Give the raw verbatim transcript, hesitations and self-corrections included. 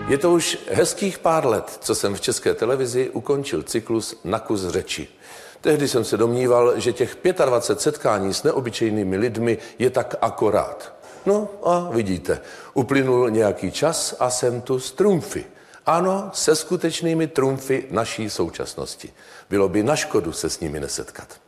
Je to už hezkých pár let, co jsem v České televizi ukončil cyklus Na kus řeči. Tehdy jsem se domníval, že těch dvacet pět setkání s neobyčejnými lidmi je tak akorát. No a vidíte, uplynul nějaký čas a jsem tu s trumfy. Ano, se skutečnými trumfy naší současnosti. Bylo by na škodu se s nimi nesetkat.